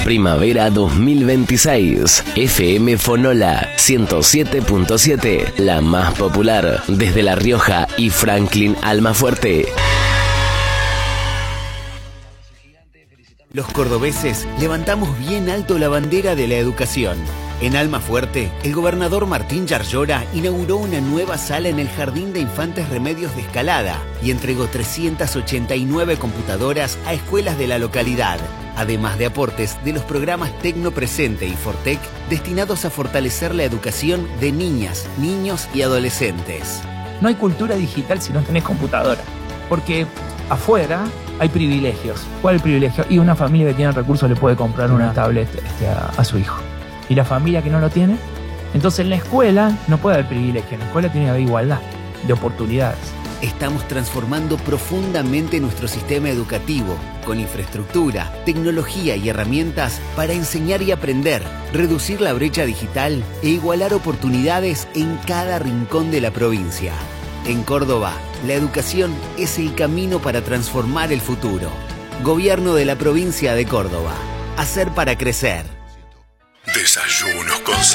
Primavera 2026. FM Fonola 107.7, la más popular desde La Rioja y Franklin Almafuerte. Los cordobeses levantamos bien alto la bandera de la educación. En Almafuerte, el gobernador Martín Yarlora inauguró una nueva sala en el Jardín de Infantes Remedios de Escalada y entregó 389 computadoras a escuelas de la localidad, además de aportes de los programas Tecnopresente y Fortec destinados a fortalecer la educación de niñas, niños y adolescentes. No hay cultura digital si no tenés computadora, porque afuera hay privilegios. ¿Cuál es el privilegio? Y una familia que tiene recursos le puede comprar una tablet a su hijo. Y la familia que no lo tiene, entonces en la escuela no puede haber privilegio, en la escuela tiene que haber igualdad de oportunidades. Estamos transformando profundamente nuestro sistema educativo, con infraestructura, tecnología y herramientas para enseñar y aprender, reducir la brecha digital e igualar oportunidades en cada rincón de la provincia. En Córdoba, la educación es el camino para transformar el futuro. Gobierno de la provincia de Córdoba. Hacer para crecer. Desayunos con